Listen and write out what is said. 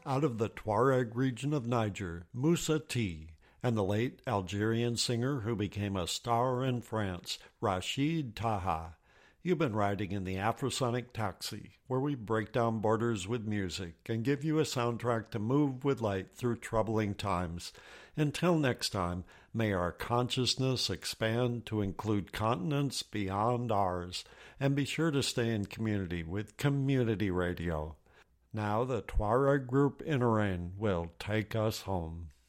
Out of the Tuareg region of Niger, Moussa T, and the late Algerian singer who became a star in France, Rachid Taha. You've been riding in the Afrosonic Taxi, where we break down borders with music and give you a soundtrack to move with light through troubling times. Until next time, may our consciousness expand to include continents beyond ours, and be sure to stay in community with Community Radio. Now the Tuareg group Inarain will take us home.